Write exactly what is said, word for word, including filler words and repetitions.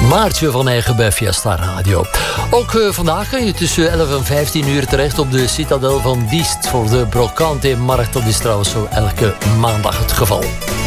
Maartje van Eigen bij Fiesta Radio. Ook uh, vandaag kun je tussen elf en vijftien uur terecht op de Citadel van Diest voor de Brocante-markt. Dat is trouwens zo elke maandag het geval.